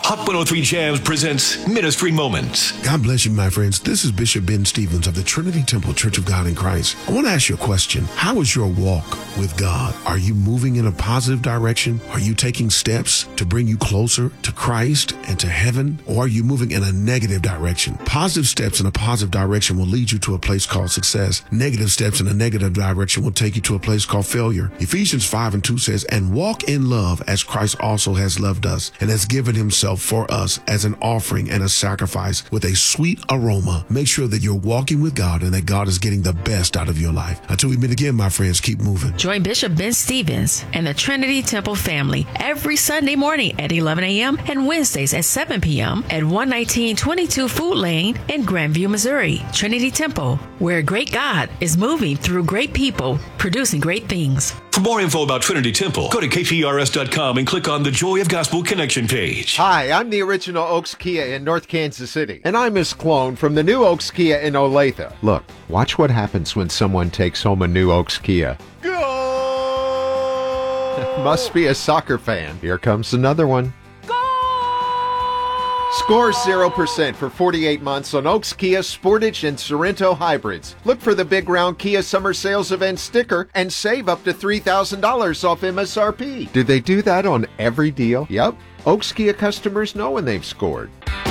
Hot 103 Jams presents Ministry Moments. God bless you, my friends. This is Bishop Ben Stevens of the Trinity Temple Church of God in Christ. I want to ask you a question. How is your walk with God? Are you moving in a positive direction? Are you taking steps to bring you closer to Christ and to heaven? Or are you moving in a negative direction? Positive steps in a positive direction will lead you to a place called success. Negative steps in a negative direction will take you to a place called failure. Ephesians 5:2 says, "And walk in love as Christ also has loved us and has given himself for us as an offering and a sacrifice with a sweet aroma." Make sure that you're walking with God and that God is getting the best out of your life. Until we meet again, my friends, keep moving. Join Bishop Ben Stevens and the Trinity Temple family every Sunday morning at 11 a.m. and Wednesdays at 7 p.m. at 11922 Food Lane in Grandview, Missouri. Trinity Temple, where great God is moving through great people, producing great things. For more info about Trinity Temple, go to KPRS.com and click on the Joy of Gospel Connection page. Hi, I'm the original Oaks Kia in North Kansas City, and I'm Miss Clone from the new Oaks Kia in Olathe. Look, watch what happens when someone takes home a new Oaks Kia. Go! Must be a soccer fan. Here comes another one. Score 0% for 48 months on Oaks Kia, Sportage, and Sorento hybrids. Look for the Big Round Kia Summer Sales Event sticker and save up to $3,000 off MSRP. Do they do that on every deal? Yep. Oaks Kia customers know when they've scored.